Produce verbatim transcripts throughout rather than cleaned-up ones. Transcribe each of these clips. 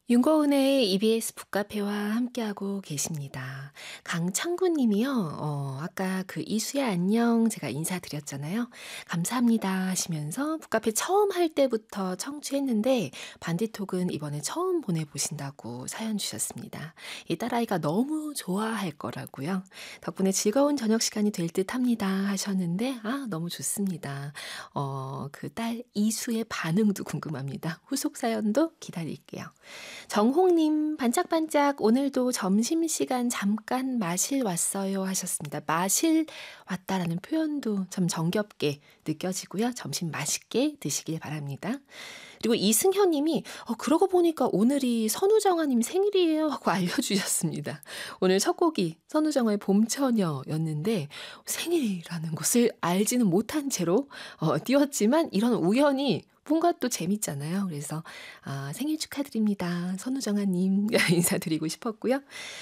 윤고은의 이비에스 북카페와 함께하고 계십니다. 강창구 님이요. 어 아까 그 "이수야 안녕." 제가 인사드렸잖아요. "감사합니다." 하시면서 북카페 처음 할 때부터 청취했는데 반디톡은 이번에 처음 보내 보신다고 사연 주셨습니다. 이 딸아이가 너무 좋아할 거라고요. "덕분에 즐거운 저녁 시간이 될 듯합니다." 하셨는데 아 너무 좋습니다. 어 그 딸 이수의 반응도 궁금합니다. 후속 사연도 기다릴게요. 정홍님, 반짝반짝 오늘도 점심시간 잠깐 마실 왔어요 하셨습니다. 마실 왔다라는 표현도 참 정겹게 느껴지고요. 점심 맛있게 드시길 바랍니다. 그리고 이승현 님이 어, 그러고 보니까 오늘이 선우정아님 생일이에요 하고 알려주셨습니다. 오늘 첫 곡이 선우정아의 봄처녀였는데 생일이라는 것을 알지는 못한 채로 어, 띄웠지만 이런 우연이 뭔가 또 재밌잖아요. 그래서 아, 생일 축하드립니다. 선우정아님 인사드리고 싶었고요.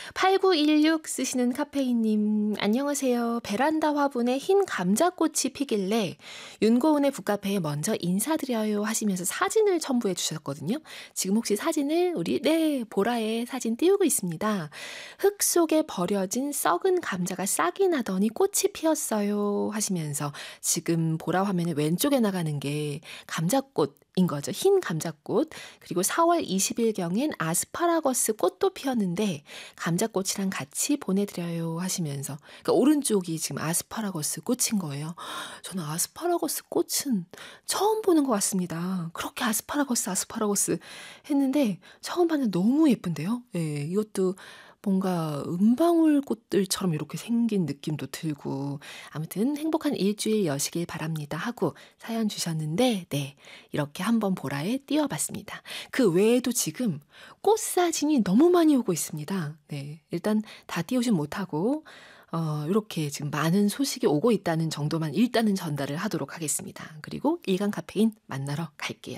팔구일육 쓰시는 카페인님 안녕하세요. 베란다 화분에 흰 감자꽃이 피길래 윤고은의 북카페에 먼저 인사드려요 하시면서 사진을 첨부해 주셨거든요. 지금 혹시 사진을 우리 네 보라에 사진 띄우고 있습니다. 흙 속에 버려진 썩은 감자가 싹이 나더니 꽃이 피었어요 하시면서 지금 보라 화면에 왼쪽에 나가는 게 감자꽃인 거죠. 흰 감자꽃. 그리고 사월 이십일경엔 아스파라거스 꽃도 피었는데 감자꽃이랑 같이 보내드려요 하시면서 그러니까 오른쪽이 지금 아스파라거스 꽃인 거예요. 저는 아스파라거스 꽃은 처음 보는 것 같습니다. 그렇게 아스파라거스 아스파라거스 했는데 처음 봤는데 너무 예쁜데요. 예, 이것도 뭔가 은방울 꽃들처럼 이렇게 생긴 느낌도 들고 아무튼 행복한 일주일 여시길 바랍니다 하고 사연 주셨는데 네 이렇게 한번 보라에 띄워봤습니다. 그 외에도 지금 꽃 사진이 너무 많이 오고 있습니다. 네 일단 다 띄우진 못하고 어, 이렇게 지금 많은 소식이 오고 있다는 정도만 일단은 전달을 하도록 하겠습니다. 그리고 일간 카페인 만나러 갈게요.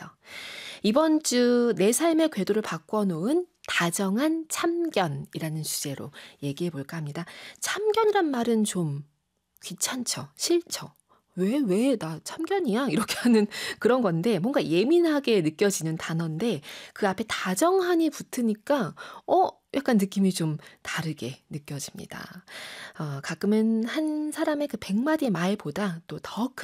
이번 주 내 삶의 궤도를 바꿔놓은 다정한 참견이라는 주제로 얘기해 볼까 합니다. 참견이란 말은 좀 귀찮죠? 싫죠? 왜, 왜, 나 참견이야? 이렇게 하는 그런 건데, 뭔가 예민하게 느껴지는 단어인데, 그 앞에 다정한이 붙으니까, 어, 약간 느낌이 좀 다르게 느껴집니다. 어, 가끔은 한 사람의 그 백마디의 말보다 또 더 큰